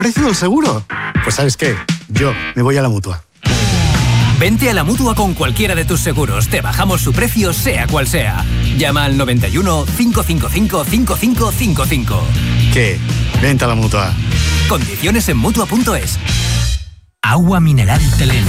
¿Precio del seguro? Pues ¿sabes qué? Yo me voy a la Mutua. Vente a la Mutua con cualquiera de tus seguros. Te bajamos su precio, sea cual sea. Llama al 91 555 5555. ¿Qué? Vente a la Mutua. Condiciones en Mutua.es. Agua mineral Teleno.